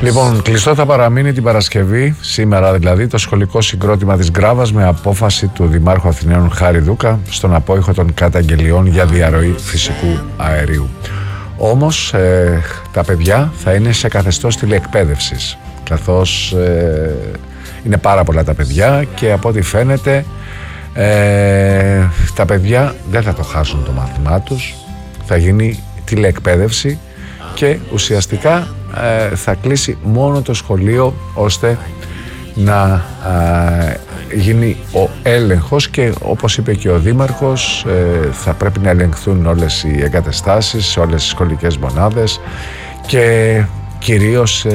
Λοιπόν, κλειστό θα παραμείνει την Παρασκευή, σήμερα δηλαδή, το σχολικό συγκρότημα της Γκράβας με απόφαση του Δημάρχου Αθηναίων Χάρη Δούκα στον απόϊχο των καταγγελιών για διαρροή φυσικού αερίου. Όμως τα παιδιά θα είναι σε καθεστώς τηλεεκπαίδευσης, καθώς είναι πάρα πολλά τα παιδιά και από ό,τι φαίνεται τα παιδιά δεν θα το χάσουν το μάθημά τους, θα γίνει τηλεεκπαίδευση και ουσιαστικά θα κλείσει μόνο το σχολείο ώστε να γίνει ο έλεγχος και όπως είπε και ο Δήμαρχος θα πρέπει να ελεγχθούν όλες οι εγκαταστάσεις, όλες οι σχολικές μονάδες και κυρίως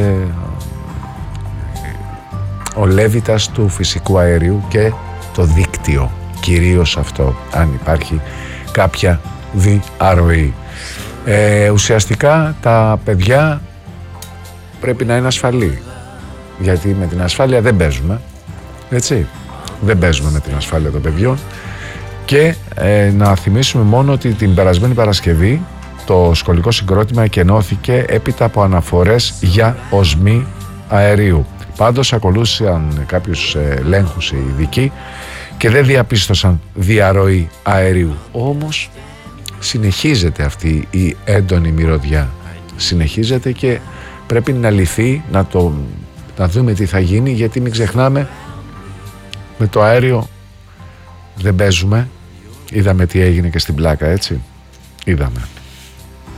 ο λέβητας του φυσικού αερίου και το δίκτυο, κυρίως αυτό, αν υπάρχει κάποια διαρροή. Ουσιαστικά τα παιδιά πρέπει να είναι ασφαλή, γιατί με την ασφάλεια δεν παίζουμε, έτσι, δεν παίζουμε με την ασφάλεια των παιδιών. Και να θυμίσουμε μόνο ότι την περασμένη Παρασκευή το σχολικό συγκρότημα εκενώθηκε έπειτα από αναφορές για οσμή αερίου. Πάντως ακολούθησαν κάποιους ελέγχους οι ειδικοί και δεν διαπίστωσαν διαρροή αερίου. Όμως συνεχίζεται αυτή η έντονη μυρωδιά, συνεχίζεται και πρέπει να λυθεί, να δούμε τι θα γίνει, γιατί μην ξεχνάμε, με το αέριο δεν παίζουμε. Είδαμε τι έγινε και στην Πλάκα, έτσι, είδαμε.